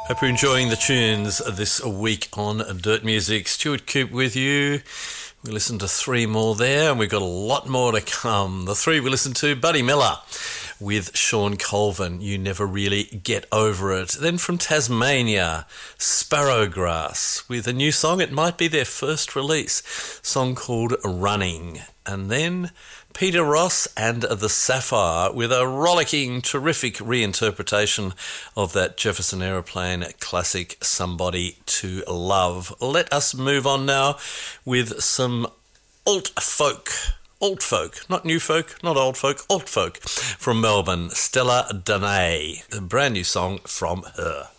Hope you're enjoying the tunes this week on Dirt Music. Stuart Coop with you. We listened to three more there, and we've got a lot more to come. The three we listened to, Buddy Miller with Sean Colvin, You Never Really Get Over It. Then from Tasmania, Sparrowgrass with a new song. It might be their first release, song called Running. And then Peter Ross and the Sapphire with a rollicking, terrific reinterpretation of that Jefferson Aeroplane classic, Somebody to Love. Let us move on now with some alt folk, not new folk, not old folk, alt folk from Melbourne, Stella Danae, a brand new song from her.